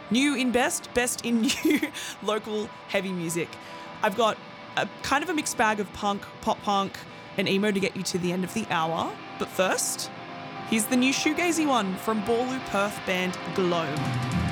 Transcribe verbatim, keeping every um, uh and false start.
New in best, best in new local heavy music. I've got a kind of a mixed bag of punk, pop punk, and emo to get you to the end of the hour. But first, here's the new shoegazy one from Ballou Perth band Gloam.